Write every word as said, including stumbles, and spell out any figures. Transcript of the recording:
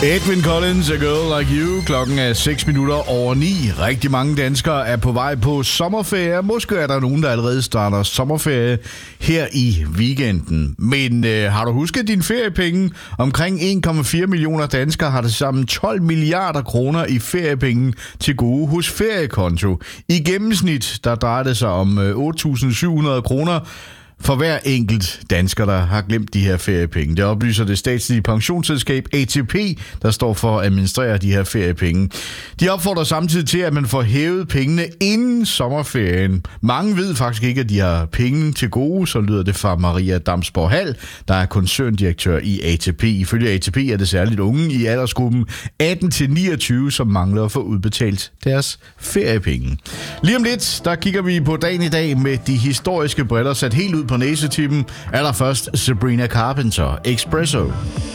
Edwin Collins, A Girl Like You. Klokken er seks minutter over ni. Rigtig mange danskere er på vej på sommerferie. Måske er der nogen, der allerede starter sommerferie her i weekenden. Men øh, har du husket dine feriepenge? Omkring en komma fire millioner danskere har det sammen tolv milliarder kroner i feriepenge til gode hos Feriekonto. I gennemsnit, der drejer det sig om øh, otte tusind syv hundrede kroner for hver enkelt dansker, der har glemt de her feriepenge. Det oplyser det statslige pensionsselskab A T P, der står for at administrere de her feriepenge. De opfordrer samtidig til, at man får hævet pengene inden sommerferien. Mange ved faktisk ikke, at de har penge til gode, så lyder det fra Maria Damsborg Hall, der er koncerndirektør i A T P. Ifølge A T P er det særligt unge i aldersgruppen atten til niogtyve, som mangler at få udbetalt deres feriepenge. Lige om lidt, der kigger vi på dagen i dag med de historiske briller sat helt ud på næsetippen. Allerførst Sabrina Carpenter, Espresso.